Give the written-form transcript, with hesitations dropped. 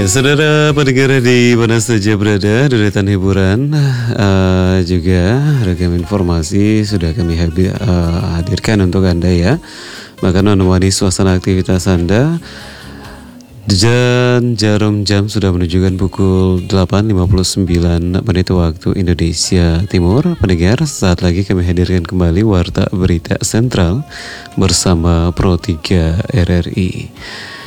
Saudara pendengar di mana saja berada, deretan hiburan juga ragam informasi sudah kami hadirkan untuk Anda ya. Bahkan menemani suasana aktivitas Anda. Dan jarum jam sudah menunjukkan pukul 8.59 menit waktu Indonesia Timur. Pendengar, saat lagi kami hadirkan kembali Warta Berita Sentral bersama Pro 3 RRI.